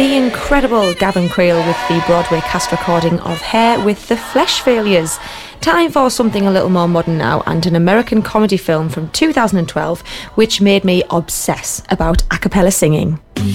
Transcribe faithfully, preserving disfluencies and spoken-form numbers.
the incredible Gavin Creel with the Broadway cast recording of Hair with the Flesh Failures. Time for something a little more modern now, and an American comedy film from two thousand twelve which made me obsess about a cappella singing.